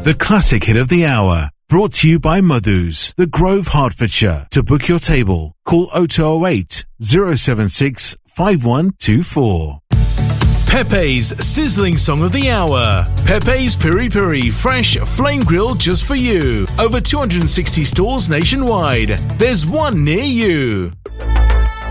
The classic hit of the hour. Brought to you by Madhu's, The Grove, Hertfordshire. To book your table, call 0208 076 5124. Pepe's sizzling song of the hour. Pepe's Piri Piri, fresh, flame grilled just for you. Over 260 stores nationwide. There's one near you.